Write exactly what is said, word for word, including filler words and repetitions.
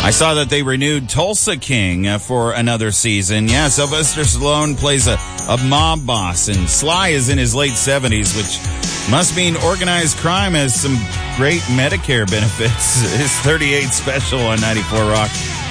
I saw that they renewed Tulsa King uh, for another season. Yeah, Sylvester Stallone plays a, a mob boss, and Sly is in his late seventies, which must mean organized crime has some great Medicare benefits. His thirty-eight special on ninety-four Rock.